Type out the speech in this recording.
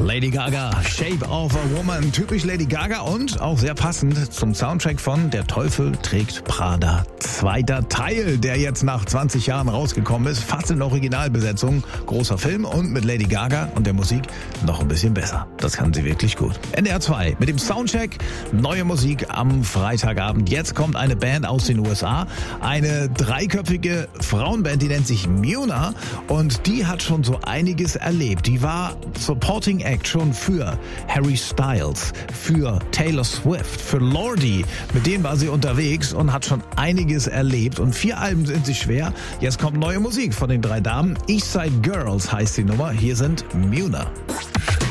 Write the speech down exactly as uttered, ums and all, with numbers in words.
Lady Gaga, Shape of a Woman. Typisch Lady Gaga und auch sehr passend zum Soundtrack von Der Teufel trägt Prada. Zweiter Teil, der jetzt nach zwanzig Jahren rausgekommen ist. Fast in Originalbesetzung. Großer Film und mit Lady Gaga und der Musik noch ein bisschen besser. Das kann sie wirklich gut. N D R zwei mit dem Soundcheck. Neue Musik am Freitagabend. Jetzt kommt eine Band aus den U S A. Eine dreiköpfige Frauenband, die nennt sich Muna. Und die hat schon so einiges erlebt. Die war Supporting Act schon für Harry Styles, für Taylor Swift, für Lordi. Mit denen war sie unterwegs und hat schon einiges erlebt. Und vier Alben sind sie schwer. Jetzt kommt neue Musik von den drei Damen. Eastside Girls heißt die Nummer. Hier sind Muna.